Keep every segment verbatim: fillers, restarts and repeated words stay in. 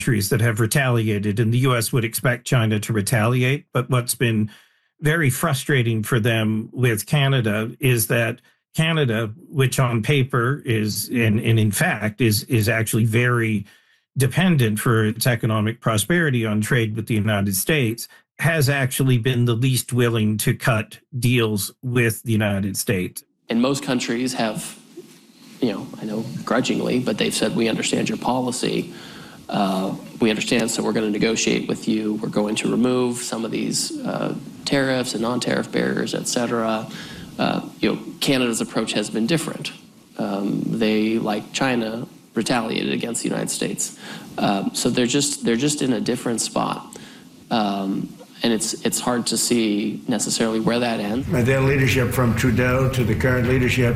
countries that have retaliated, and the U S would expect China to retaliate. But what's been very frustrating for them with Canada is that Canada, which on paper is, and, and in fact is, is actually very dependent for its economic prosperity on trade with the United States, has actually been the least willing to cut deals with the United States. And most countries have, you know, I know grudgingly, but they've said, we understand your policy. Uh, we understand, so we're going to negotiate with you. We're going to remove some of these uh, tariffs and non-tariff barriers, et cetera. Uh, you know, Canada's approach has been different. Um, they, like China, retaliated against the United States. Um, so they're just they're just in a different spot. Um, and it's it's hard to see necessarily where that ends. Their leadership, from Trudeau to the current leadership,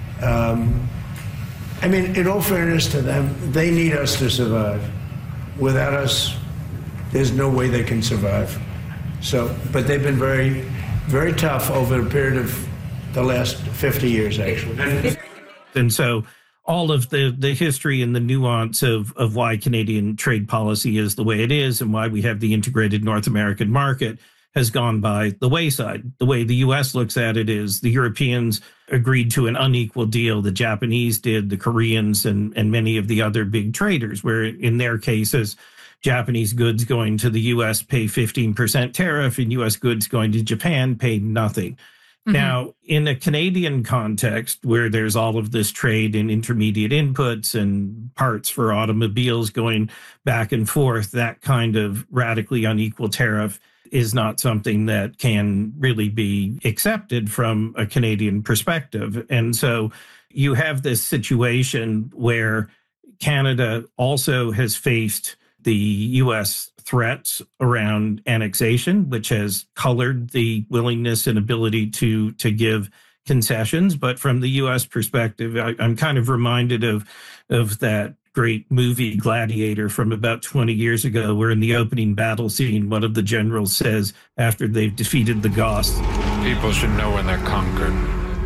um, I mean, in all fairness to them, they need us to survive. Without us, there's no way they can survive. So, but they've been very, very tough over a period of the last fifty years, actually. And so all of the, the history and the nuance of, of why Canadian trade policy is the way it is and why we have the integrated North American market has gone by the wayside. The way the U S looks at it is the Europeans agreed to an unequal deal. The Japanese did, the Koreans, and, and many of the other big traders, where in their cases, Japanese goods going to the U S pay fifteen percent tariff and U S goods going to Japan pay nothing. Mm-hmm. Now, in a Canadian context where there's all of this trade in intermediate inputs and parts for automobiles going back and forth, that kind of radically unequal tariff is not something that can really be accepted from a Canadian perspective. And so you have this situation where Canada also has faced the U S threats around annexation, which has colored the willingness and ability to, to give concessions. But from the U S perspective, I, I'm kind of reminded of, of that great movie Gladiator from about twenty years ago, where in the opening battle scene, one of the generals says, after they've defeated the Goths, people should know when they're conquered.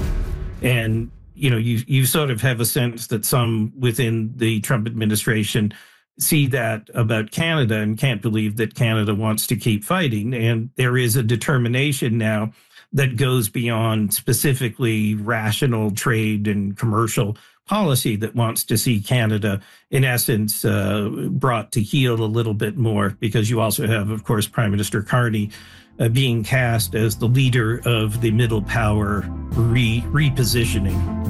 And, you know, you, you sort of have a sense that some within the Trump administration see that about Canada and can't believe that Canada wants to keep fighting. And there is a determination now that goes beyond specifically rational trade and commercial policy that wants to see Canada, in essence, uh, brought to heel a little bit more, because you also have, of course, Prime Minister Carney uh, being cast as the leader of the middle power re- repositioning.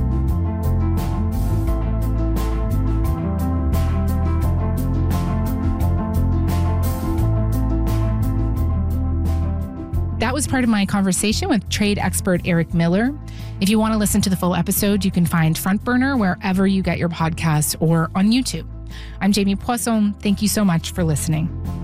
That was part of my conversation with trade expert Eric Miller. If you want to listen to the full episode, you can find Front Burner wherever you get your podcasts or on YouTube. I'm Jamie Poisson. Thank you so much for listening.